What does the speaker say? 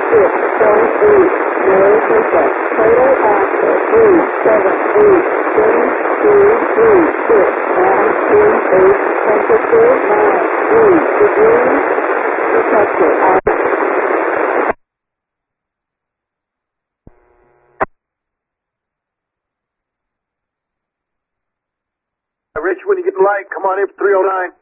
Total axle 378.336. Temperature 93 degrees. Detector out. Rich, when you get the light, come on in for 309.